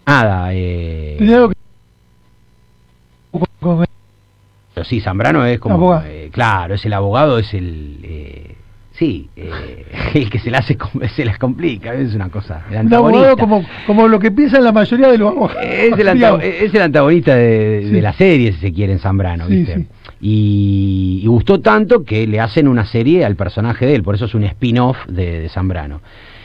nada, ¿Tenés algo que... pero sí, Zambrano es como, Abogado. claro, es el abogado, es el, el que se las complica, es una cosa, el Un antagonista. abogado como lo que piensan la mayoría de los abogados. Es el antagonista de la serie, si se quiere, en Zambrano, Sí, ¿viste? sí. Y gustó tanto que le hacen una serie al personaje de él, por eso es un spin-off de Zambrano.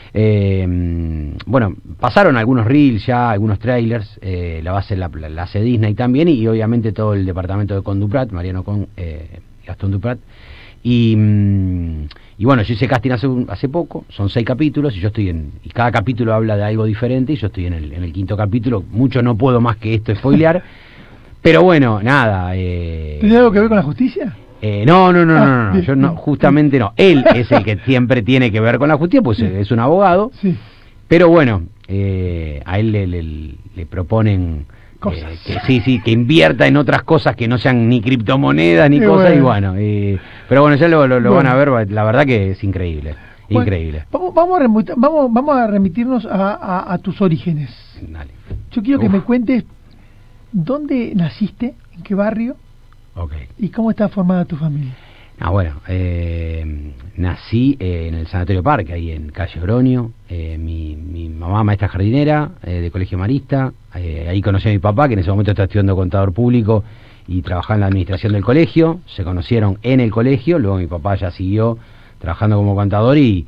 Bueno, pasaron algunos reels ya, algunos trailers, la hace Disney también, y obviamente todo el departamento de Conduprat, Mariano Con, Gastón Duprat. Y bueno, yo hice casting hace poco, son 6 capítulos, y cada capítulo habla de algo diferente, y yo estoy en el 5º capítulo. Mucho no puedo más que esto spoilear, pero bueno, nada. ¿Tiene algo que ver con la justicia? No, Bien, yo no, bien. justamente no. Él es el que siempre tiene que ver con la justicia, pues es un abogado. Sí. Pero bueno, a él le proponen Cosas. que invierta en otras cosas que no sean ni criptomonedas ni Qué cosas, bueno. y bueno, pero bueno, ya lo Bueno. van a ver, la verdad que es increíble, Bueno, increíble. Vamos a remitirnos a tus orígenes. Dale. Yo quiero que Uf. me cuentes dónde naciste, en qué barrio Ok. y cómo está formada tu familia. Bueno, nací en el Sanatorio Parque, ahí en Calle Oroño. Mi mamá maestra jardinera de colegio marista. Ahí conocí a mi papá, que en ese momento está estudiando contador público y trabajaba en la administración del colegio. Se conocieron en el colegio, luego mi papá ya siguió trabajando como contador, y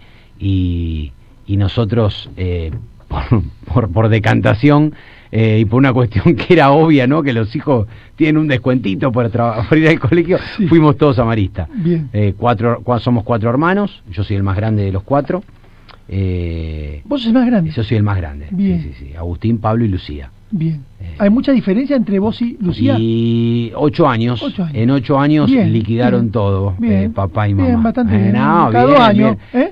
nosotros por decantación y por una cuestión que era obvia, ¿no? Que los hijos tienen un descuentito por ir al colegio, Sí. fuimos todos a Marista. Bien. Somos 4 hermanos, yo soy el más grande de los 4. ¿Vos sos el más grande? Yo soy el más grande. Bien. Sí. Agustín, Pablo y Lucía. Bien. ¿Hay mucha diferencia entre vos y Lucía? Y 8 años. 8 años. En 8 años Bien, liquidaron bien. todo, Bien. papá y mamá. Bien, bastante bien. No, Cada bien, 2 años, bien.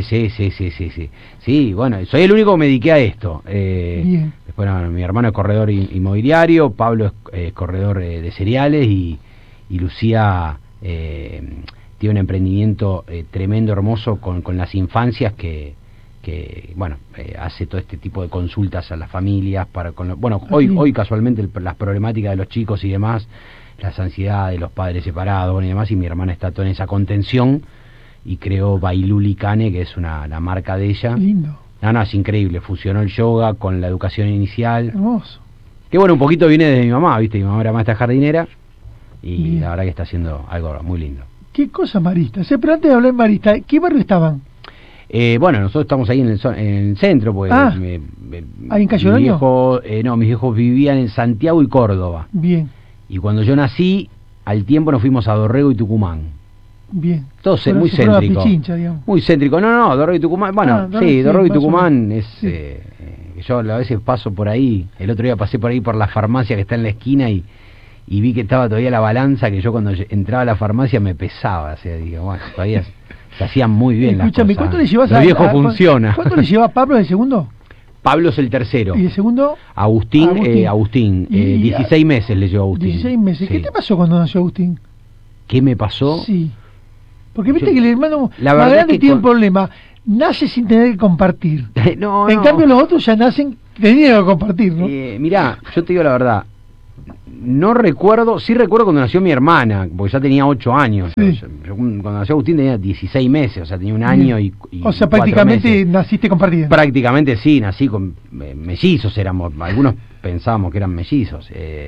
Sí. Sí, bueno, soy el único que me dediqué a esto. Bien. Después, mi hermano es corredor inmobiliario, Pablo es corredor de cereales, y Lucía tiene un emprendimiento tremendo, hermoso, con las infancias que bueno, hace todo este tipo de consultas a las familias hoy casualmente las problemáticas de los chicos y demás, las ansiedades, los padres separados y demás, y mi hermana está toda en esa contención y creó Bailuli Cane, que es la marca de ella. Lindo. No, es increíble, fusionó el yoga con la educación inicial, Hermoso. que bueno, un poquito viene de mi mamá, ¿viste? Mi mamá era maestra jardinera y Bien. la verdad que está haciendo algo muy lindo. ¿Qué cosa Marista? Pero antes de hablar de Marista, ¿qué barrio estaban? Bueno, nosotros estamos ahí en el centro, porque ¿ahí en Calle mis Oroño? mis viejos vivían en Santiago y Córdoba, Bien, y cuando yo nací, al tiempo nos fuimos a Dorrego y Tucumán. bien. Entonces, muy Fueron a céntrico. Pichincha, digamos. Muy céntrico, no, Dorrego y Tucumán, bueno, Dorrego, sí, sí, Dorrego y más o Tucumán menos. es, Sí. yo a veces paso por ahí, el otro día pasé por ahí por la farmacia que está en la esquina, y vi que estaba todavía la balanza, que yo cuando entraba a la farmacia me pesaba, o sea, digo, bueno, todavía se hacían muy bien las Escúchame, cosas. ¿cuánto le llevas Lo viejo funciona. ¿Cuánto le lleva Pablo el segundo? Pablo es el tercero. ¿Y el segundo? Agustín, Y- 16 meses le llevó a Agustín. 16 meses. Sí. ¿Qué te pasó cuando nació Agustín? ¿Qué me pasó? Sí. Porque viste Yo- que el hermano la más verdad grande es que tiene un problema. Nace sin tener que compartir. No, En no. cambio los otros ya nacen teniendo que compartir, ¿no? Mirá, yo te digo la verdad, no recuerdo, sí recuerdo cuando nació mi hermana, porque ya tenía 8 años. Sí. Yo cuando nació Agustín tenía 16 meses, o sea, tenía un año y O sea, 4 prácticamente meses. naciste compartiendo. Prácticamente sí, nací con mellizos, algunos pensábamos que eran mellizos.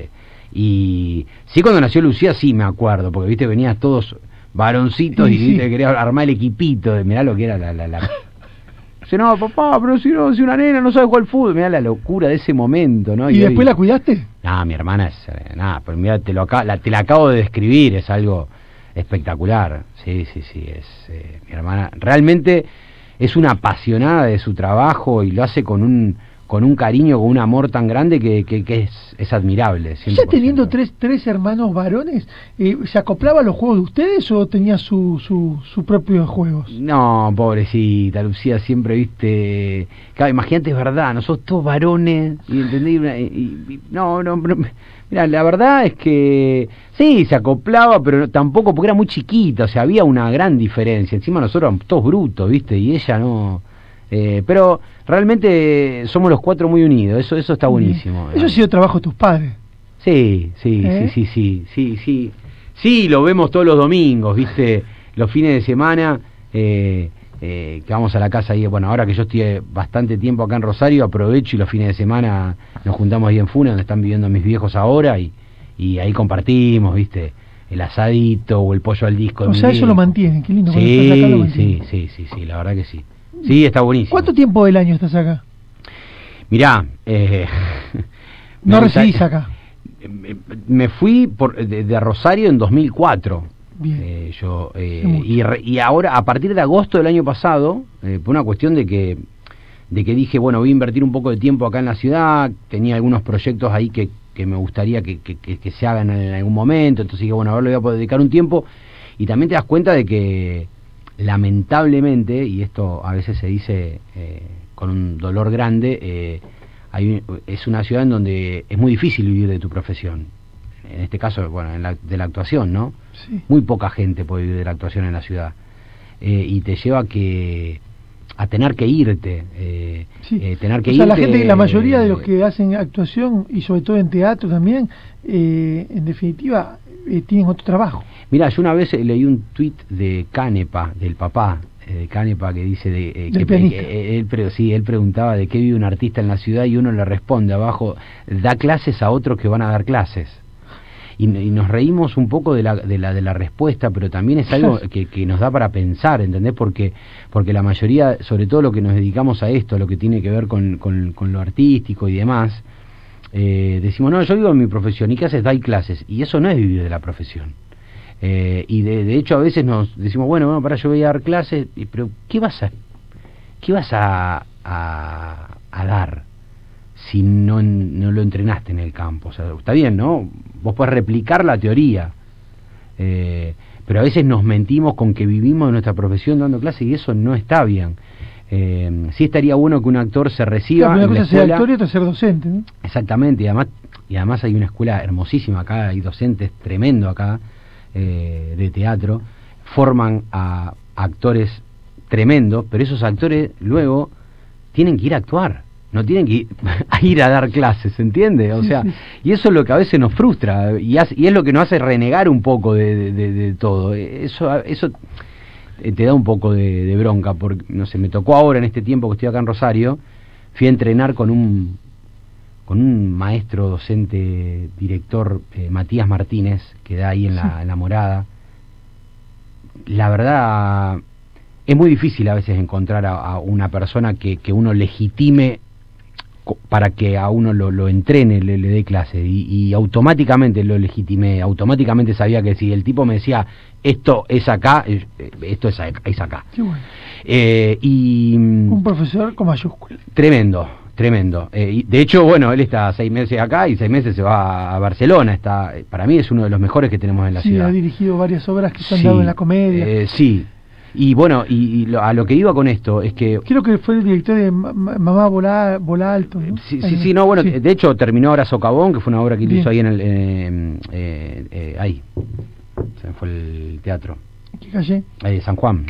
Y sí, cuando nació Lucía sí me acuerdo, porque viste, venías todos varoncitos Sí, y viste, sí. quería armar el equipito, mirá lo que era la... Dice, no, papá, pero si una nena no sabe jugar al fútbol, mirá la locura de ese momento, ¿no? ¿Y después hoy- la cuidaste? No, mi hermana es... pues mira, te la acabo de describir, es algo espectacular. Sí, mi hermana realmente es una apasionada de su trabajo y lo hace con un cariño, con un amor tan grande que es admirable. ¿Ya 100%. teniendo tres hermanos varones, se acoplaba a los juegos de ustedes o tenía sus propios juegos? No, pobrecita, Lucía siempre, viste... Claro, imagínate, es verdad, nosotros todos varones, y entendí, no, mira, la verdad es que sí, se acoplaba, pero tampoco, porque era muy chiquita, o sea, había una gran diferencia. Encima nosotros éramos todos brutos, viste, y ella no... Pero realmente somos los 4 muy unidos, eso está buenísimo. Eso ha sido trabajo de tus padres. Sí, sí, lo vemos todos los domingos, ¿viste? Los fines de semana, que vamos a la casa ahí, bueno, ahora que yo estoy bastante tiempo acá en Rosario, aprovecho y los fines de semana nos juntamos ahí en Funa, donde están viviendo mis viejos ahora, y ahí compartimos, ¿viste? El asadito o el pollo al disco. O sea, eso lo mantienen, qué lindo. Sí, la verdad que sí. Sí, está buenísimo. ¿Cuánto tiempo del año estás acá? Mirá, no residís acá. Me fui de Rosario en 2004. Bien. Y ahora, a partir de agosto del año pasado, por una cuestión de que dije, bueno, voy a invertir un poco de tiempo acá en la ciudad, tenía algunos proyectos ahí que me gustaría que se hagan en algún momento, entonces dije, bueno, ahora le voy a poder dedicar un tiempo, y también te das cuenta de que lamentablemente, y esto a veces se dice con un dolor grande, es una ciudad en donde es muy difícil vivir de tu profesión. En este caso, bueno, de la actuación, ¿no? Sí. Muy poca gente puede vivir de la actuación en la ciudad. Y te lleva a tener que irte. La mayoría de los que hacen actuación, y sobre todo en teatro también, en definitiva, tienen otro trabajo. Mirá, yo una vez leí un tuit de Canepa, del papá de Canepa, que dice él preguntaba de qué vive un artista en la ciudad, y uno le responde abajo, da clases a otros que van a dar clases. Y nos reímos un poco de la respuesta, pero también es algo que nos da para pensar, ¿entendés? Porque la mayoría, sobre todo lo que nos dedicamos a esto, a lo que tiene que ver con lo artístico y demás, decimos, no, yo vivo en mi profesión, ¿y qué haces? Dai clases, y eso no es vivir de la profesión. Y de hecho a veces nos decimos, bueno, para yo voy a dar clases, pero ¿qué vas a dar si no lo entrenaste en el campo? O sea, está bien, ¿no? Vos podés replicar la teoría, pero a veces nos mentimos con que vivimos de nuestra profesión dando clases, y eso no está bien. Sí estaría bueno que un actor se reciba. Claro, una cosa es ser actor y otra ser docente, ¿no? Exactamente, y además hay una escuela hermosísima acá, hay docentes tremendo acá, de teatro, forman a actores tremendos, pero esos actores luego tienen que ir a actuar, no tienen que ir a dar clases, ¿entiende? O sea, y eso es lo que a veces nos frustra, y es lo que nos hace renegar un poco de todo. Eso te da un poco de bronca, porque, no sé, me tocó ahora en este tiempo que estoy acá en Rosario, fui a entrenar con un maestro, docente, director, Matías Martínez, que da ahí en la Morada. La verdad, es muy difícil a veces encontrar a una persona que uno legitime para que a uno lo entrene, le dé clase, y automáticamente lo legitimé, automáticamente sabía que si el tipo me decía, esto es acá, esto es acá. Qué bueno. Y un profesor con mayúsculas. Tremendo. Y de hecho, bueno, él está 6 meses acá y 6 meses se va a Barcelona. Para mí es uno de los mejores que tenemos en la ciudad. Sí, ha dirigido varias obras que se han dado en la comedia. Sí. Y bueno, a lo que iba con esto es que... Creo que fue el director de Mamá Volá Alto, ¿no? Sí, no, bueno, sí. De hecho terminó ahora Socavón, que fue una obra que hizo ahí en ahí. Se me fue el teatro. ¿Qué calle? San Juan.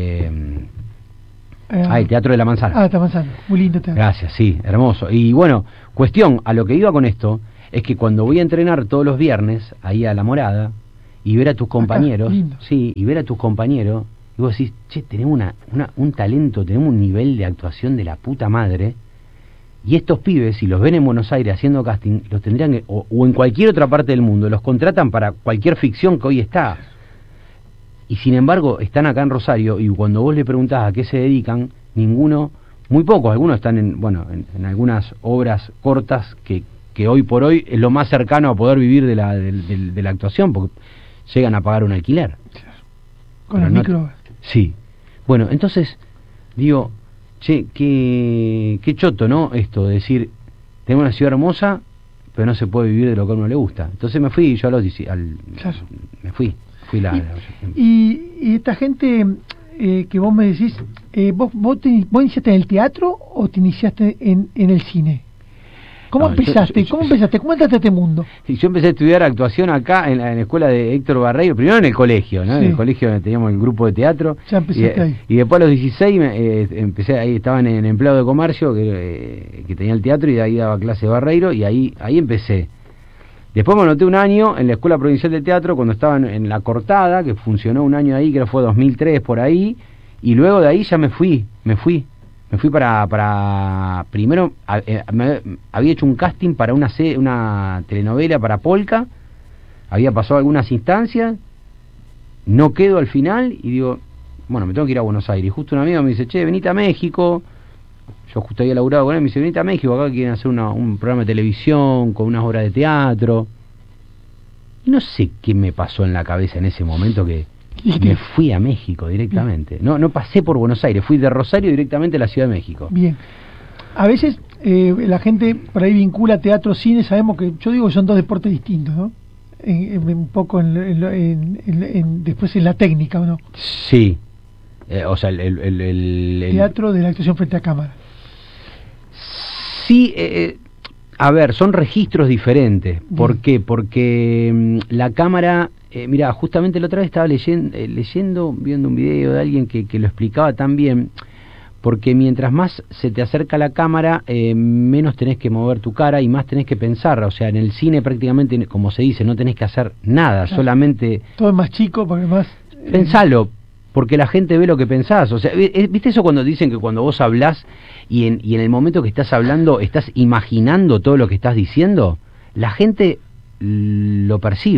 El Teatro de la Manzana. La Manzana, muy lindo teatro. Gracias, sí, hermoso. Y bueno, a lo que iba con esto, es que cuando voy a entrenar todos los viernes, ahí a La Morada, y ver a tus compañeros, y ver a tus compañeros, y vos decís, che, tenemos un talento, tenemos un nivel de actuación de la puta madre, y estos pibes, si los ven en Buenos Aires haciendo casting, los tendrían que, o en cualquier otra parte del mundo, los contratan para cualquier ficción que hoy está. Y sin embargo están acá en Rosario, y cuando vos le preguntás a qué se dedican, ninguno, muy pocos, algunos están en algunas obras cortas que hoy por hoy es lo más cercano a poder vivir de la actuación, porque llegan a pagar un alquiler. Claro. Con el micro. Sí. Bueno, entonces digo, che, qué choto, ¿no? Esto de decir, tengo una ciudad hermosa, pero no se puede vivir de lo que a uno le gusta. Entonces me fui, yo me fui. Y esta gente que vos me decís, ¿vos iniciaste en el teatro o te iniciaste en el cine? ¿Cómo empezaste? ¿Cómo entraste a este mundo? Yo empecé a estudiar actuación acá en la escuela de Héctor Barreiro, primero en el colegio, ¿no? Sí. En el colegio donde teníamos el grupo de teatro. Ya empezaste ahí. Y después a los 16 empecé, ahí estaba en empleado de comercio, que tenía el teatro, y de ahí daba clase de Barreiro, y ahí empecé. Después me anoté un año en la Escuela Provincial de Teatro cuando estaba en La Cortada, que funcionó un año ahí, que fue 2003 por ahí, y luego de ahí ya me fui para primero había hecho un casting para una telenovela para Polka, había pasado algunas instancias, no quedo al final y digo, bueno, me tengo que ir a Buenos Aires. Y justo un amigo me dice, che, venite a México. Yo justo había laburado con él, me dice, venite a México, acá quieren hacer un programa de televisión con unas obras de teatro. Y no sé qué me pasó en la cabeza en ese momento que me fui a México directamente. No pasé por Buenos Aires, fui de Rosario directamente a la Ciudad de México. Bien. A veces la gente por ahí vincula teatro, cine, sabemos que, yo digo que son dos deportes distintos, ¿no? Un poco después en la técnica, ¿o no? Sí. O sea, el teatro de la actuación frente a cámara. Sí, a ver, son registros diferentes. ¿Por qué? Porque la cámara, mira, justamente la otra vez estaba viendo un video de alguien que lo explicaba tan bien, porque mientras más se te acerca la cámara, menos tenés que mover tu cara y más tenés que pensar. O sea, en el cine prácticamente, como se dice, no tenés que hacer nada, claro. Solamente... Todo es más chico, porque más... Pensalo, porque la gente ve lo que pensás. O sea, ¿viste eso cuando dicen que cuando vos hablás y en el momento que estás hablando estás imaginando todo lo que estás diciendo? La gente lo percibe.